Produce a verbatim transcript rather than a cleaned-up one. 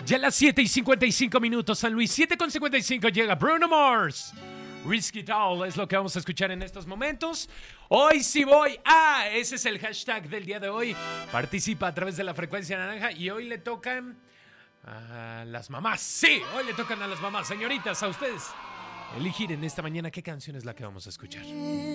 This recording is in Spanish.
Ya a las siete y cincuenta y cinco minutos, San Luis, siete con cincuenta y cinco llega Bruno Mars. Risky Doll es lo que vamos a escuchar en estos momentos. Hoy sí voy a, ese es el hashtag del día de hoy. Participa a través de la frecuencia naranja y hoy le tocan a las mamás. Sí, hoy le tocan a las mamás. Señoritas, a ustedes elegir en esta mañana qué canción es la que vamos a escuchar.